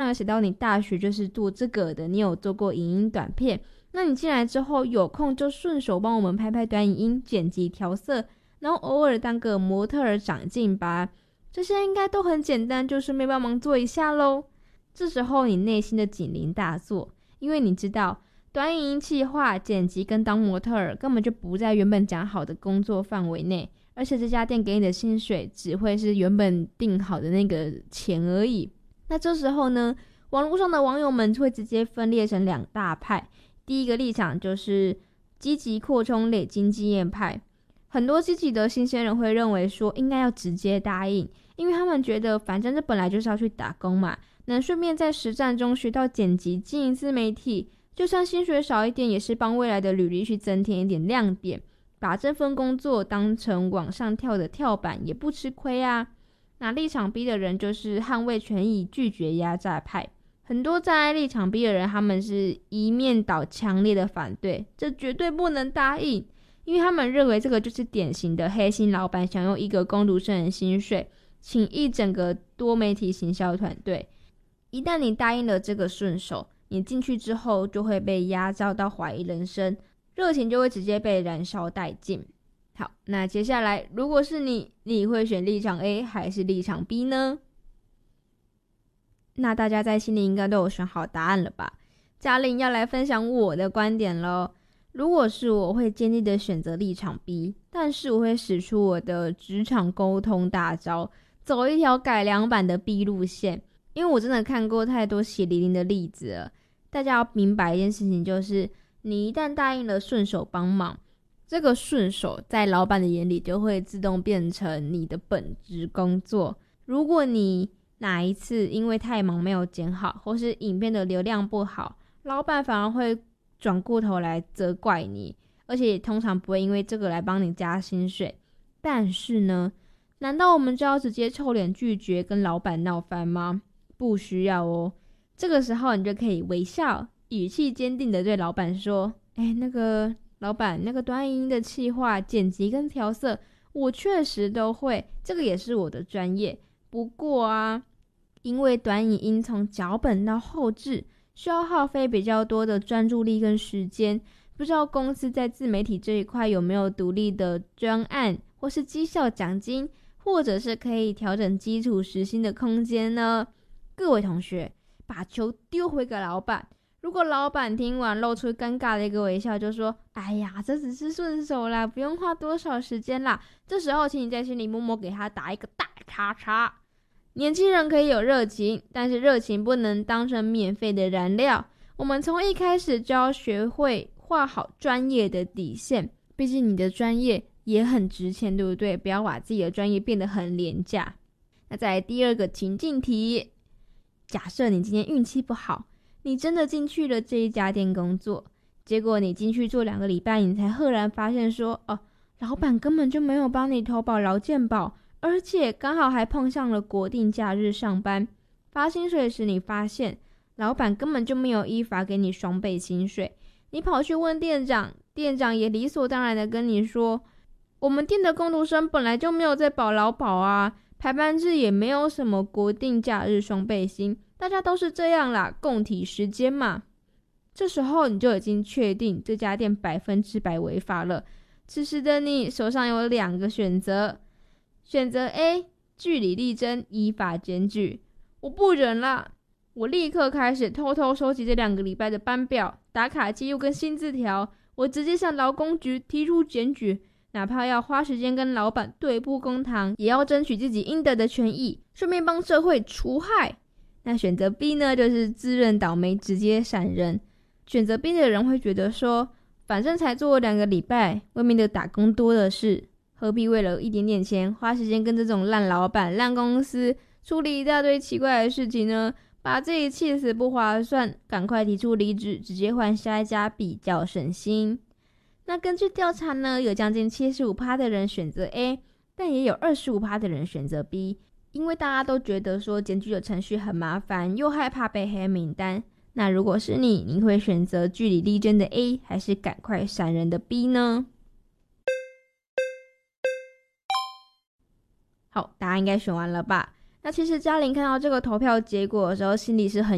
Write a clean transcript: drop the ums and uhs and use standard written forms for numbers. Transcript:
有写到你大学就是做这个的，你有做过影音短片，那你进来之后有空就顺手帮我们拍拍短影音、剪辑调色，然后偶尔当个模特儿长进吧，这些应该都很简单，就顺便帮忙做一下咯。这时候你内心的警铃大作，因为你知道短影音企划、剪辑跟当模特儿根本就不在原本讲好的工作范围内，而且这家店给你的薪水只会是原本定好的那个钱而已。那这时候呢，网络上的网友们会直接分裂成两大派。第一个立场就是积极扩充累积经验派，很多积极的新鲜人会认为说应该要直接答应，因为他们觉得反正这本来就是要去打工嘛，能顺便在实战中学到剪辑、经营自媒体，就算薪水少一点也是帮未来的履历去增添一点亮点，把这份工作当成往上跳的跳板也不吃亏啊。那立场 B 的人就是捍卫权益、拒绝压榨派，很多站在立场 B 的人，他们是一面倒强烈的反对，这绝对不能答应，因为他们认为这个就是典型的黑心老板想用一个工读生的薪水请一整个多媒体行销团队。一旦你答应了这个顺手，你进去之后就会被压榨到怀疑人生，热情就会直接被燃烧殆尽。好，那接下来如果是你会选立场 A 还是立场 B 呢？那大家在心里应该都有选好答案了吧？嘉玲要来分享我的观点咯。如果是我会坚定的选择立场 B， 但是我会使出我的职场沟通大招，走一条改良版的 B 路线，因为我真的看过太多血淋淋的例子了。大家要明白一件事情，就是你一旦答应了顺手帮忙，这个顺手在老板的眼里就会自动变成你的本职工作。如果你哪一次因为太忙没有剪好，或是影片的流量不好，老板反而会转过头来责怪你，而且也通常不会因为这个来帮你加薪水。但是呢，难道我们就要直接臭脸拒绝跟老板闹翻吗？不需要哦。这个时候你就可以微笑，语气坚定的对老板说，那个老板，那个短影音的企划、剪辑跟调色我确实都会，这个也是我的专业。不过啊，因为短影音从脚本到后制需要耗费比较多的专注力跟时间，不知道公司在自媒体这一块有没有独立的专案，或是绩效奖金，或者是可以调整基础时薪的空间呢？各位同学，把球丢回给老板，如果老板听完露出尴尬的一个微笑，就说哎呀，这只是顺手啦，不用花多少时间啦，这时候请你在心里默默给他打一个大叉叉。年轻人可以有热情，但是热情不能当成免费的燃料，我们从一开始就要学会画好专业的底线，毕竟你的专业也很值钱，对不对？不要把自己的专业变得很廉价。那再来第二个情境题，假设你今天运气不好，你真的进去了这一家店工作，结果你进去做2个礼拜，你才赫然发现说，老板根本就没有帮你投保劳健保，而且刚好还碰上了国定假日上班，发薪水时你发现老板根本就没有依法给你双倍薪水，你跑去问店长，店长也理所当然的跟你说，我们店的工读生本来就没有在保劳保啊，排班制也没有什么国定假日双倍薪，大家都是这样啦，共体时间嘛。这时候你就已经确定这家店100%违法了。此时的你手上有2个选择，选择 A， 据理力争，依法检举。我不忍啦，我立刻开始偷偷收集这2个礼拜的班表、打卡记录跟薪资条，我直接向劳工局提出检举，哪怕要花时间跟老板对簿公堂，也要争取自己应得的权益，顺便帮社会除害。那选择 B 呢，就是自认倒霉直接闪人。选择 B 的人会觉得说，反正才做2个礼拜，外面的打工多的是，何必为了一点点钱花时间跟这种烂老板、烂公司处理一大堆奇怪的事情呢？把自己气死不划算，赶快提出离职，直接换下一家比较省心。那根据调查呢，有将近 75% 的人选择 A， 但也有 25% 的人选择 B， 因为大家都觉得说检举的程序很麻烦，又害怕被黑名单。那如果是你会选择据理力争的 A， 还是赶快闪人的 B 呢？好，大家应该选完了吧？那其实嘉玲看到这个投票结果的时候，心里是很